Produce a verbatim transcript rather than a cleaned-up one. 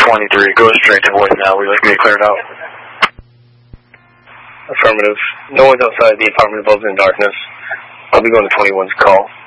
twenty-three. Go straight to voicemail. We'd like to be cleared out. Affirmative. No one's outside the apartment above in darkness. I'll be going to twenty-one's call.